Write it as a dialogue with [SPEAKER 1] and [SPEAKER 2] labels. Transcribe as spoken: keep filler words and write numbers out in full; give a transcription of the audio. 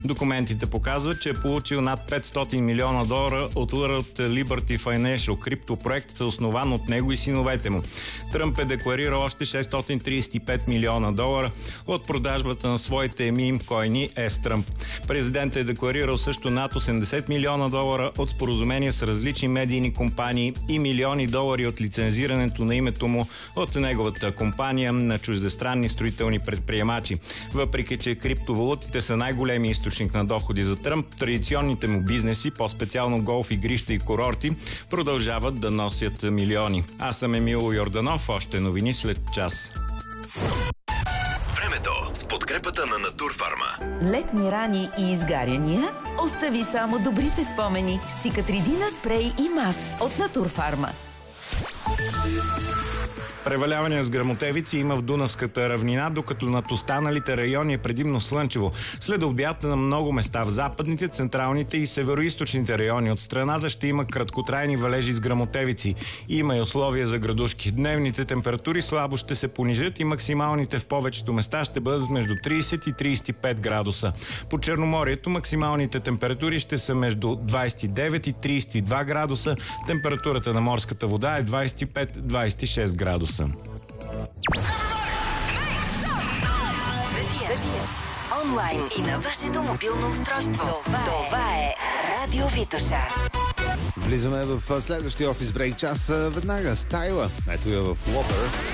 [SPEAKER 1] Документите показват, че е получил над петстотин милиона долара от World Liberty Financial. Криптопроект се основан от него и синовете му. Тръмп е декларирал още шестстотин тридесет и пет милиона долара от продажбата на своите мим койни S-Trump. Президентът е декларирал също над осемдесет милиона долара от споразумения с различни медийни компании и милиони долари от лицензирането на името му от неговата компания на чуждестранни строителни предприемачи. Въпреки че криптовалутите са най-големи източник на доходи за Тръмп, традиционните му бизнеси, по-специално голф, игрища и курорти, продължават да носят милиони. Аз съм Емил Йорданов, още новини след час.
[SPEAKER 2] Времето с подкрепата на Натурфарма.
[SPEAKER 3] Летни рани и изгаряния? Остави само добрите спомени с Цикатридина спрей и мас от Натурфарма.
[SPEAKER 1] Превалявания с гръмотевици има в Дунавската равнина, докато над останалите райони е предимно слънчево. След обяд на много места в западните, централните и североизточните райони от страната ще има краткотрайни валежи с гръмотевици. Има и условия за градушки. Дневните температури слабо ще се понижат и максималните в повечето места ще бъдат между тридесет и тридесет и пет градуса. По Черноморието максималните температури ще са между двадесет и девет и тридесет и два градуса. Температурата на морската вода е двадесет и пет до двадесет и шест градуса.
[SPEAKER 4] Онлайн и на вашето мобилно устройство. Това е Радио Витоша.
[SPEAKER 5] Влизаме в следващия офис брейк час веднага с Тайла. Ето я в Лопър.